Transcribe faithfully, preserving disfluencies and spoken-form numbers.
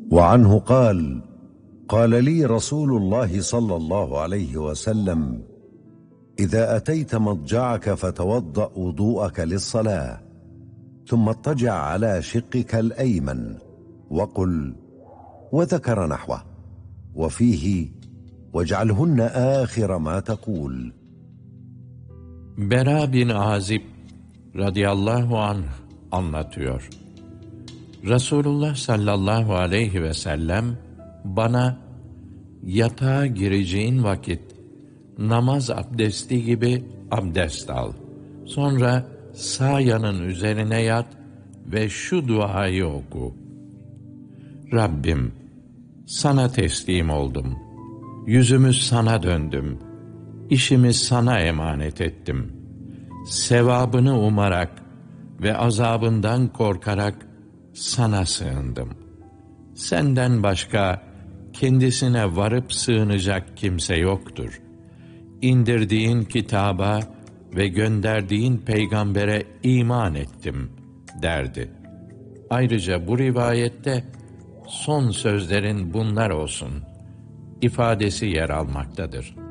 وعنه قال: قال لي رسول الله صلى الله عليه وسلم: إذا أتيت مضجعك فتوضأ وضوءك للصلاة، ثم اضطجع على شقك الأيمن وقل، وذكر نحوه، وفيه: واجعلهن آخر ما تقول. Bera bin Azib radıyallahu anh anlatıyor. Resulullah sallallahu aleyhi ve sellem bana, yatağa gireceğin vakit namaz abdesti gibi abdest al. Sonra sağ yanın üzerine yat ve şu duayı oku. Rabbim, sana teslim oldum. Yüzümü sana döndüm. İşimi sana emanet ettim. Sevabını umarak ve azabından korkarak sana sığındım. Senden başka kendisine varıp sığınacak kimse yoktur. İndirdiğin kitaba ve gönderdiğin peygambere iman ettim derdi. Ayrıca bu rivayette son sözlerin bunlar olsun ifadesi yer almaktadır.